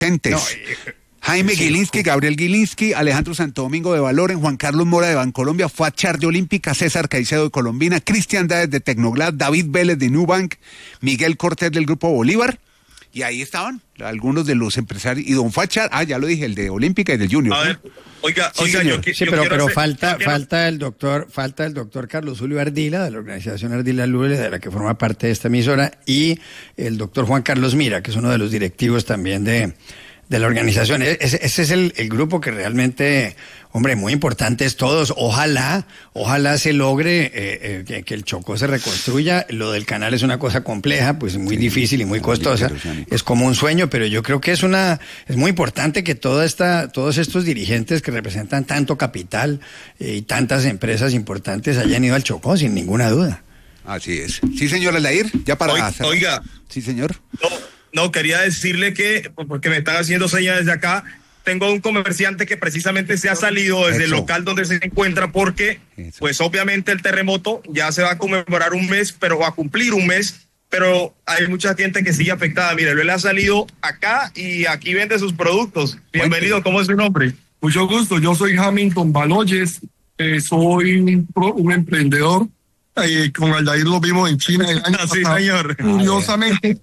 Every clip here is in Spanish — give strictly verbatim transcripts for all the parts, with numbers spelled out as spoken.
No, eh, Jaime sí, Gilinski, Gabriel Gilinski, Alejandro Santo Domingo de Valoren, Juan Carlos Mora de Bancolombia, Fuachar de Olímpica, César Caicedo de Colombina, Cristian Dáez de Tecnoglad, David Vélez de Nubank, Miguel Cortés del Grupo Bolívar, y ahí estaban algunos de los empresarios, y don Fuachar, ah, ya lo dije, el de Olímpica y del Junior. A ver, oiga, sí, oiga, yo, Sí, yo pero, pero hacer, falta, quiero... falta el doctor, falta el doctor Carlos Julio Ardila, de la organización Ardila Lule, de la que forma parte de esta emisora, y el doctor Juan Carlos Mira, que es uno de los directivos también de... de la organización. Ese, ese es el, el grupo que realmente, hombre, muy importantes todos. Ojalá, ojalá se logre eh, eh, que, que el Chocó se reconstruya. Lo del canal es una cosa compleja, pues muy sí, difícil y muy costosa. Es como un sueño, pero yo creo que es una, es muy importante que toda esta, todos estos dirigentes que representan tanto capital eh, y tantas empresas importantes hayan ido al Chocó, sin ninguna duda. Así es. Sí, señor Aldair, ya para oiga, hacer... oiga. Sí, señor. No. No, quería decirle que, porque me están haciendo señas desde acá, tengo un comerciante que precisamente se ha salido desde Eso. el local donde se encuentra porque, Eso. pues obviamente el terremoto ya se va a conmemorar un mes, pero va a cumplir un mes, pero hay mucha gente que sigue afectada. Mire, él ha salido acá y aquí vende sus productos. Bienvenido, ¿cómo es su nombre? Mucho gusto, yo soy Hamilton Baloyes, eh, soy un, un emprendedor, eh, con Aldair lo vimos en China el año sí, pasado, señor. Curiosamente.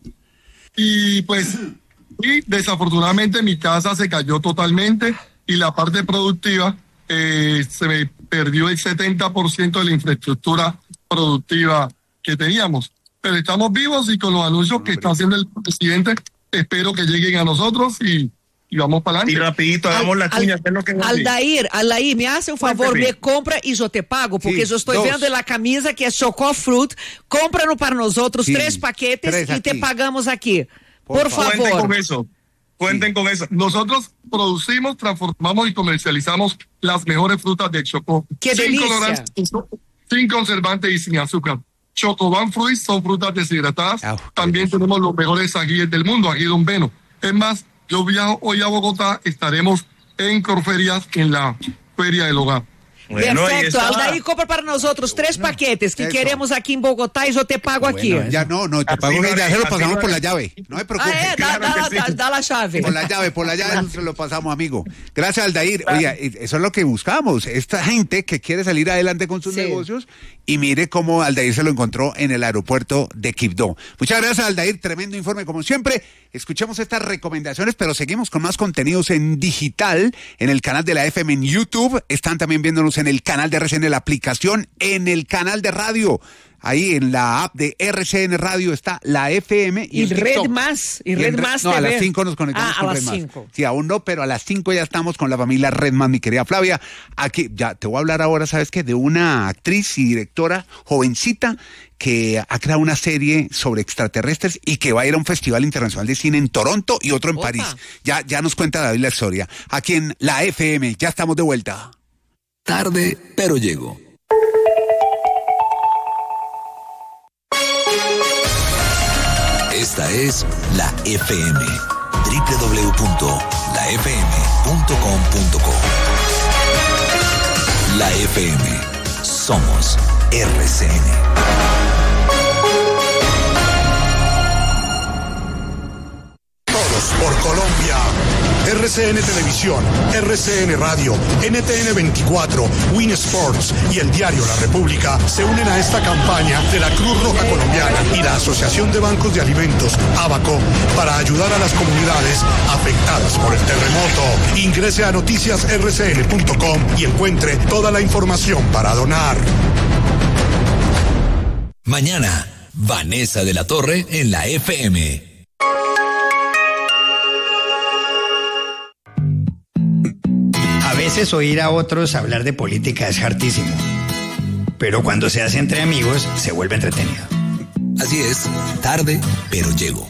Y pues, y desafortunadamente mi casa se cayó totalmente y la parte productiva eh, se me perdió el setenta por ciento de la infraestructura productiva que teníamos. Pero estamos vivos y con los anuncios que está haciendo el presidente, espero que lleguen a nosotros y, y vamos para adelante. Y rapidito, hagamos Al, las cuñas. Al, que Aldair, Aldair, me hace un favor, Cuénteme. me compra y yo te pago, porque sí, yo estoy dos. viendo la camisa que es Chocó Fruit, cómpranos para nosotros sí, tres paquetes tres y te aquí. pagamos aquí. Por, Por favor. Cuenten con eso. Cuenten sí. con eso. Nosotros producimos, transformamos y comercializamos las mejores frutas de Chocó. ¡Qué sin delicia! colorantes, sin conservantes y sin azúcar. Chocoban Fruits son frutas deshidratadas. Oh, También tenemos los mejores ajíes del mundo, ají Don Beno. Es más, yo viajo hoy a Bogotá, estaremos en Corferias, en la Feria del Hogar. Bueno, perfecto, Aldair compra para nosotros tres bueno, paquetes que eso. queremos aquí en Bogotá y yo te pago bueno, aquí. Ya no, no, te así pago, no, ya se lo pasamos no, por la llave, no me preocupes. Ah, eh, claro da, da, sí. da, da la llave. Por la llave, por la llave se lo pasamos, amigo. Gracias, Aldair. Oye, eso es lo que buscamos, esta gente que quiere salir adelante con sus sí. negocios y mire cómo Aldair se lo encontró en el aeropuerto de Quibdó. Muchas gracias, Aldair, tremendo informe como siempre. Escuchemos estas recomendaciones, pero seguimos con más contenidos en digital, en el canal de la F M en YouTube. Están también viéndonos en el canal de R C N, la aplicación, en el canal de radio. Ahí en la app de R C N Radio está la F M y, y Red Más. Y, y Red Más No, T V. a las cinco nos conectamos ah, con a Red las Más. cinco. Sí, aún no, pero a las cinco ya estamos con la familia Red Más, mi querida Flavia. Aquí, ya te voy a hablar ahora, ¿sabes qué? De una actriz y directora jovencita que ha creado una serie sobre extraterrestres y que va a ir a un festival internacional de cine en Toronto y otro en Opa. París. Ya, ya nos cuenta David la historia. Aquí en la F M, ya estamos de vuelta. Tarde, pero llego. Esta es la F M, doble u doble u doble u punto la f m punto com punto co. La F M, somos R C N. Todos por Colombia. R C N Televisión, R C N Radio, N T N veinticuatro, Win Sports y el diario La República se unen a esta campaña de la Cruz Roja Colombiana y la Asociación de Bancos de Alimentos, ABACO, para ayudar a las comunidades afectadas por el terremoto. Ingrese a noticias r c n punto com y encuentre toda la información para donar. Mañana, Vanessa de la Torre en la F M. A veces oír a otros hablar de política es hartísimo, pero cuando se hace entre amigos se vuelve entretenido. Así es, tarde, pero llego.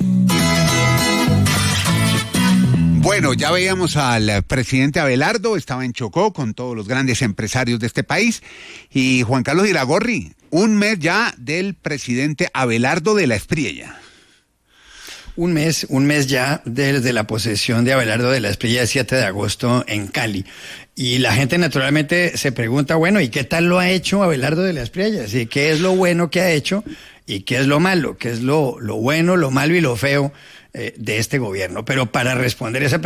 Bueno, ya veíamos al presidente Abelardo, estaba en Chocó con todos los grandes empresarios de este país, y Juan Carlos Iragorri, un mes ya del presidente Abelardo de la Espriella. Un mes, un mes ya desde la posesión de Abelardo de la Espriella, el siete de agosto en Cali. Y la gente naturalmente se pregunta, bueno, ¿y qué tal lo ha hecho Abelardo de la Espriella? ¿Sí? ¿Qué es lo bueno que ha hecho? y qué es lo malo, qué es lo, lo bueno, lo malo y lo feo eh, de este gobierno. Pero para responder esa